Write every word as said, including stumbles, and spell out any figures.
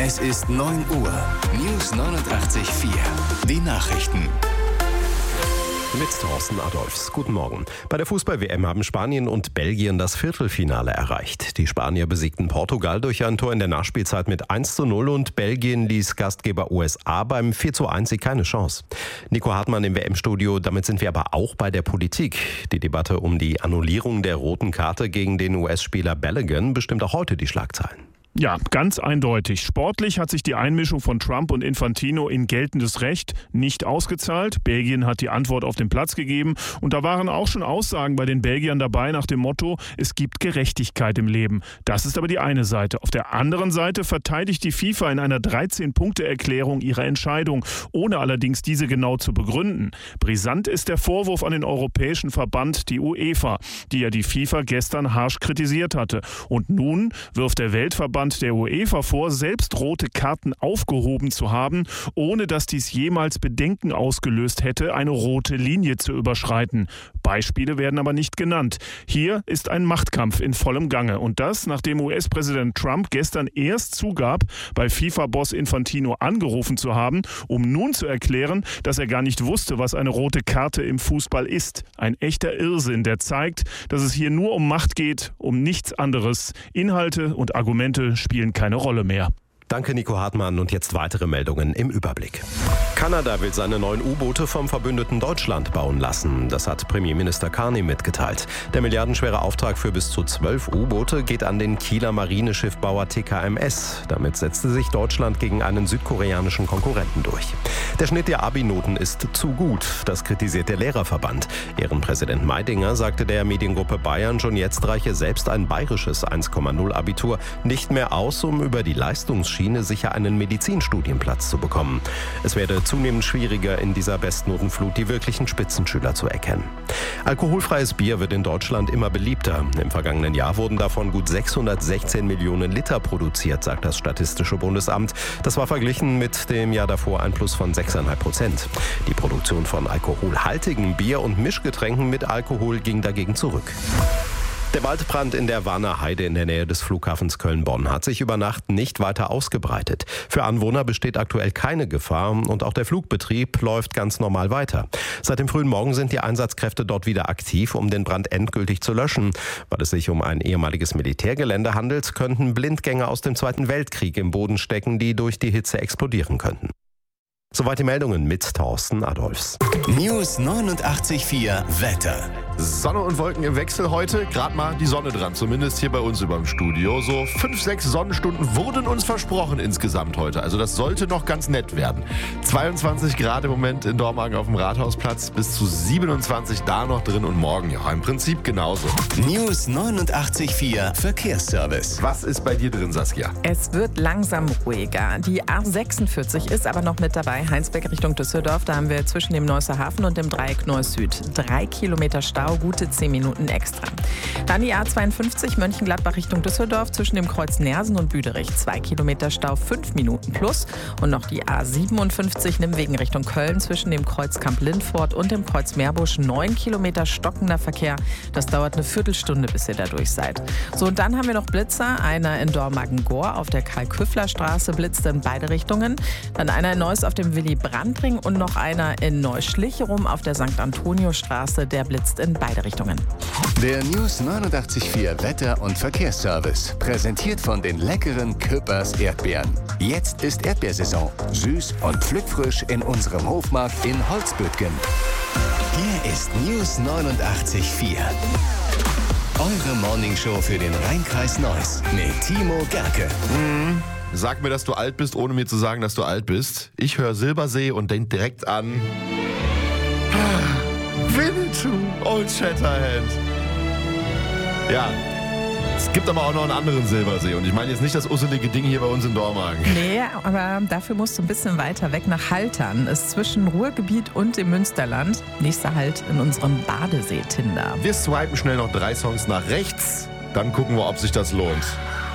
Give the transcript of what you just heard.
Es ist neun Uhr. News neunundachtzig Komma vier. Die Nachrichten. Mit Thorsten Adolfs. Guten Morgen. Bei der Fußball-W M haben Spanien und Belgien das Viertelfinale erreicht. Die Spanier besiegten Portugal durch ein Tor in der Nachspielzeit mit eins zu null und Belgien ließ Gastgeber U S A beim vier zu eins keine Chance. Nico Hartmann im W M-Studio. Damit sind wir aber auch bei der Politik. Die Debatte um die Annullierung der roten Karte gegen den U S-Spieler Balogun bestimmt auch heute die Schlagzeilen. Ja, ganz eindeutig. Sportlich hat sich die Einmischung von Trump und Infantino in geltendes Recht nicht ausgezahlt. Belgien hat die Antwort auf den Platz gegeben. Und da waren auch schon Aussagen bei den Belgiern dabei nach dem Motto, es gibt Gerechtigkeit im Leben. Das ist aber die eine Seite. Auf der anderen Seite verteidigt die FIFA in einer dreizehn-Punkte-Erklärung ihre Entscheidung, ohne allerdings diese genau zu begründen. Brisant ist der Vorwurf an den Europäischen Verband, die UEFA, die ja die FIFA gestern harsch kritisiert hatte. Und nun wirft der Weltverband der UEFA vor, selbst rote Karten aufgehoben zu haben, ohne dass dies jemals Bedenken ausgelöst hätte, eine rote Linie zu überschreiten. Beispiele werden aber nicht genannt. Hier ist ein Machtkampf in vollem Gange. Und das, nachdem U S-Präsident Trump gestern erst zugab, bei FIFA-Boss Infantino angerufen zu haben, um nun zu erklären, dass er gar nicht wusste, was eine rote Karte im Fußball ist. Ein echter Irrsinn, der zeigt, dass es hier nur um Macht geht, um nichts anderes. Inhalte und Argumente spielen keine Rolle mehr. Danke, Nico Hartmann. Und jetzt weitere Meldungen im Überblick. Kanada will seine neuen U-Boote vom verbündeten Deutschland bauen lassen. Das hat Premierminister Carney mitgeteilt. Der milliardenschwere Auftrag für bis zu zwölf U-Boote geht an den Kieler Marineschiffbauer T K M S. Damit setzte sich Deutschland gegen einen südkoreanischen Konkurrenten durch. Der Schnitt der Abi-Noten ist zu gut. Das kritisiert der Lehrerverband. Ehrenpräsident Meidinger sagte der Mediengruppe Bayern, schon jetzt reiche selbst ein bayerisches eins Komma null Abitur nicht mehr aus, um über die Leistungsschiene sicher einen Medizinstudienplatz zu bekommen. Es werde zunehmend schwieriger, in dieser Bestnotenflut die wirklichen Spitzenschüler zu erkennen. Alkoholfreies Bier wird in Deutschland immer beliebter. Im vergangenen Jahr wurden davon gut sechshundertsechzehn Millionen Liter produziert, sagt das Statistische Bundesamt. Das war verglichen mit dem Jahr davor ein Plus von sechs Komma fünf Prozent. Die Produktion von alkoholhaltigem Bier und Mischgetränken mit Alkohol ging dagegen zurück. Der Waldbrand in der Warner Heide in der Nähe des Flughafens Köln-Bonn hat sich über Nacht nicht weiter ausgebreitet. Für Anwohner besteht aktuell keine Gefahr und auch der Flugbetrieb läuft ganz normal weiter. Seit dem frühen Morgen sind die Einsatzkräfte dort wieder aktiv, um den Brand endgültig zu löschen. Weil es sich um ein ehemaliges Militärgelände handelt, könnten Blindgänger aus dem Zweiten Weltkrieg im Boden stecken, die durch die Hitze explodieren könnten. Soweit die Meldungen mit Thorsten Adolfs. News neunundachtzig Komma vier Wetter. Sonne und Wolken im Wechsel heute, gerade mal die Sonne dran, zumindest hier bei uns über dem Studio. So fünf, sechs Sonnenstunden wurden uns versprochen insgesamt heute, also das sollte noch ganz nett werden. zweiundzwanzig Grad im Moment in Dormagen auf dem Rathausplatz, bis zu siebenundzwanzig da noch drin und morgen ja im Prinzip genauso. News neunundachtzig Komma vier Verkehrsservice. Was ist bei dir drin, Saskia? Es wird langsam ruhiger. Die A sechsundvierzig ist aber noch mit dabei, Heinsberg Richtung Düsseldorf. Da haben wir zwischen dem Neusser Hafen und dem Dreieck Neuss Süd drei Kilometer Stau, gute zehn Minuten extra. Dann die A zweiundfünfzig Mönchengladbach Richtung Düsseldorf zwischen dem Kreuz Nersen und Büderich. zwei Kilometer Stau, fünf Minuten plus. Und noch die A siebenundfünfzig Nimmwegen Richtung Köln zwischen dem Kreuz Kamp-Lindfort und dem Kreuz Meerbusch. neun Kilometer stockender Verkehr. Das dauert eine Viertelstunde, bis ihr da durch seid. So, und dann haben wir noch Blitzer. Einer in Dormagen-Gohr auf der Karl-Küffler-Straße blitzt in beide Richtungen. Dann einer in Neuss auf dem Willy-Brandt-Ring und noch einer in Neuschlicherum auf der Sankt Antonio-Straße. Der blitzt in beide Richtungen. Der News neunundachtzig Komma vier Wetter- und Verkehrsservice. Präsentiert von den leckeren Küppers Erdbeeren. Jetzt ist Erdbeersaison. Süß und pflückfrisch in unserem Hofmarkt in Holzbüttgen. Hier ist News neunundachtzig Komma vier. Eure Morningshow für den Rheinkreis Neuss mit Timo Gerke. Mhm. Sag mir, dass du alt bist, ohne mir zu sagen, dass du alt bist. Ich höre Silbersee und denk direkt an Winnetou, Old Shatterhand. Ja, es gibt aber auch noch einen anderen Silbersee. Und ich meine jetzt nicht das usselige Ding hier bei uns in Dormagen. Nee, aber dafür musst du ein bisschen weiter weg nach Haltern. Ist zwischen Ruhrgebiet und dem Münsterland. Nächster Halt in unserem Badesee-Tinder. Wir swipen schnell noch drei Songs nach rechts. Dann gucken wir, ob sich das lohnt.